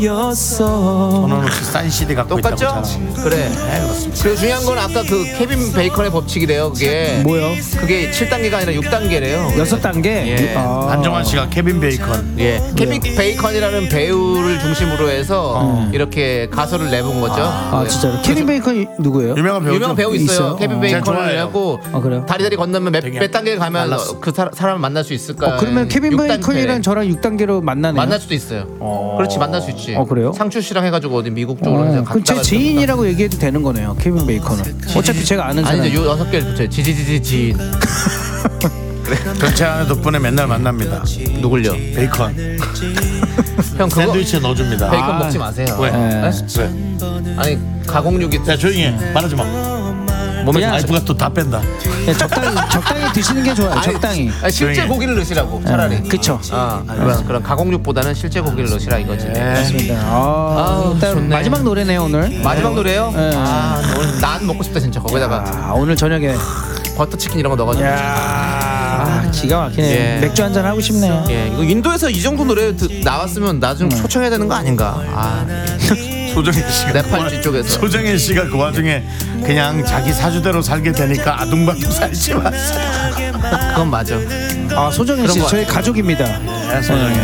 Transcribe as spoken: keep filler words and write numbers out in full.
저는 혹시 싼 씨디 갖고 똑같죠? 있다고 자랑. 그래. 네, 그렇습니다. 그리고 중요한 건 아까 그 케빈 베이컨의 법칙이래요. 그게 뭐요? 그게 칠 단계가 아니라 육 단계래요. 여섯 단계. 예. 아. 안정환 씨가 케빈 베이컨. 예, 케빈 베이컨이라는 배우를 중심으로 해서 어. 이렇게 가설을 내본 거죠. 아 진짜로. 케빈 베이컨이 누구예요? 유명한 배우죠. 유명한 배우 있어요. 있어요? 케빈 어. 제가 베이컨이라고 아, 그래요? 다리 다리 건너면 몇, 되게 몇 단계 가면 달랐어. 그 사, 사람을 만날 수 있을까? 어, 그러면 케빈 육 단계. 베이컨이랑 저랑 육 단계로 만나네요. 만날 수도 있어요. 어. 그렇지, 만날 수 있지. 어, 그래요? 상추 씨랑 해가지고 어디 미국 쪽으로 어, 이제 그럼 제 갔다가 지인이라고 얘기해도 되는 거네요. 케빈 베이컨은. 어차피 제가 아는 사람. 아니죠. 요 여섯 개를 붙여요. 지지지지 지인. 전체 하나 덕분에 맨날 만납니다. 누굴요? 베이컨. 형 그거 샌드위치에 넣어줍니다. 베이컨 아. 먹지 마세요. 왜? 네. 왜? 아니 가공육이 야 조용히 해. 말하지 마. 몸에 그냥 와이프가 또 다 뺀다. 네, 적당히 적당히 드시는 게 좋아요. 적당히. 아니, 실제 조용히 해. 고기를 넣으시라고 차라리. 그쵸. 아, 그런 그런 가공육보다는 실제 고기를 넣으시라 이거지. 맞습니다. 아, 아우, 일단 좋네. 마지막 노래네요 오늘. 마지막 노래요? 네. 아, 오늘 난 먹고 싶다 진짜. 거기다가 아, 오늘 저녁에. 버터 치킨 이런 거 넣어가지고. 아, 기가 막히네. 예. 맥주 한잔 하고 싶네요. 예, 이거 인도에서 이 정도 노래 듣- 나왔으면 나 좀 초청해야 되는 거 아닌가? 아, 소정희 씨가 네팔 그 쪽에서. 소정희 씨가 그 와중에 그냥 자기 사주대로 살게 되니까 아둥바둥 살지 마세요. 그건 맞아. 아, 소정희 그런 씨 거 저희 가족입니다. 네, 소정희.